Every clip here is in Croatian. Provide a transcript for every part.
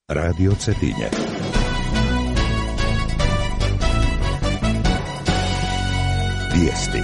Radio Cetinje. Vijesti.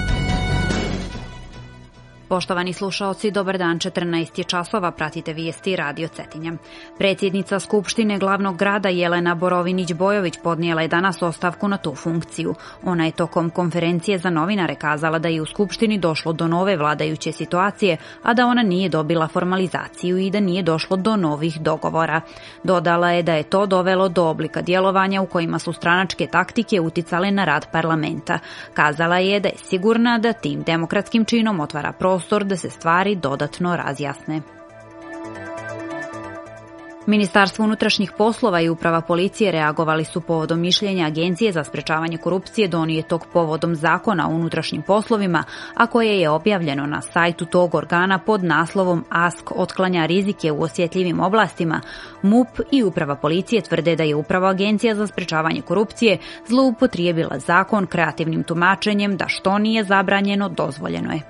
Poštovani slušaoci, dobar dan, 14 je časova, pratite vijesti Radio Cetinja. Predsjednica Skupštine glavnog grada Jelena Borovinić-Bojović podnijela je danas ostavku na tu funkciju. Ona je tokom konferencije za novinare kazala da je u Skupštini došlo do nove vladajuće situacije, a da ona nije dobila formalizaciju i da nije došlo do novih dogovora. Dodala je da je to dovelo do oblika djelovanja u kojima su stranačke taktike uticale na rad parlamenta. Kazala je da je sigurna da tim demokratskim činom otvara prostor da se stvari dodatno razjasne. Ministarstvo unutrašnjih poslova i uprava policije reagovali su povodom mišljenja Agencije za sprečavanje korupcije donijetog povodom Zakona o unutrašnjim poslovima, a koje je objavljeno na sajtu tog organa pod naslovom Ask otklanja rizike u osjetljivim oblastima. MUP i uprava policije tvrde da je upravo Agencija za sprečavanje korupcije zloupotrijebila zakon kreativnim tumačenjem da što nije zabranjeno, dozvoljeno je.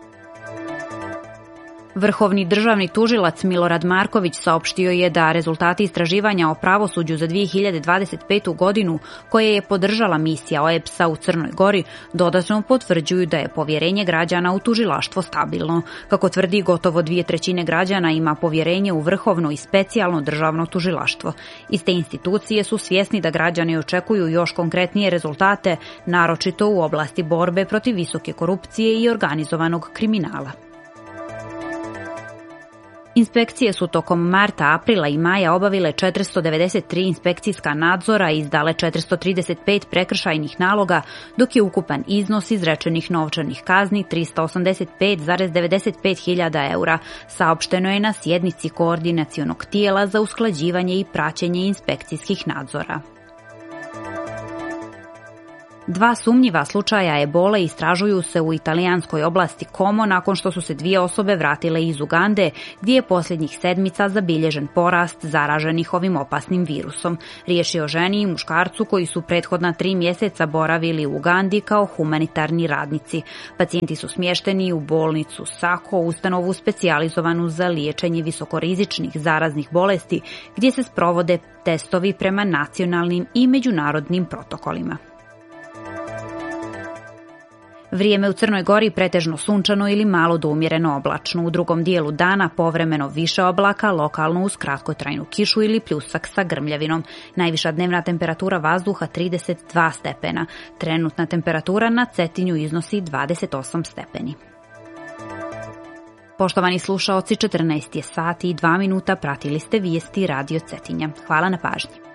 Vrhovni državni tužilac Milorad Marković saopštio je da rezultati istraživanja o pravosuđu za 2025. godinu, koje je podržala misija OEBS-a u Crnoj Gori, dodatno potvrđuju da je povjerenje građana u tužilaštvo stabilno. Kako tvrdi, gotovo 2/3 građana ima povjerenje u vrhovno i specijalno državno tužilaštvo. Iz te institucije su svjesni da građani očekuju još konkretnije rezultate, naročito u oblasti borbe protiv visoke korupcije i organizovanog kriminala. Inspekcije su tokom marta, aprila i maja obavile 493 inspekcijska nadzora i izdale 435 prekršajnih naloga, dok je ukupan iznos izrečenih novčanih kazni 385,95 hiljada eura, saopšteno je na sjednici koordinacionog tijela za usklađivanje i praćenje inspekcijskih nadzora. 2 sumnjiva slučaja ebole istražuju se u italijanskoj oblasti Como nakon što su se 2 osobe vratile iz Ugande, gdje je posljednjih sedmica zabilježen porast zaraženih ovim opasnim virusom. Riječ je o ženi i muškarcu koji su prethodna 3 mjeseca boravili u Ugandi kao humanitarni radnici. Pacijenti su smješteni u bolnicu Sako, ustanovu specijalizovanu za liječenje visokorizičnih zaraznih bolesti, gdje se sprovode testovi prema nacionalnim i međunarodnim protokolima. Vrijeme u Crnoj Gori pretežno sunčano ili malo do umjereno oblačno. U drugom dijelu dana povremeno više oblaka, lokalno uz kratkotrajnu kišu ili pljusak sa grmljavinom. Najviša dnevna temperatura vazduha 32 stepena. Trenutna temperatura na Cetinju iznosi 28 stepeni. Poštovani slušaoci, 14 je sati i 2 minuta, pratili ste vijesti Radio Cetinja. Hvala na pažnji.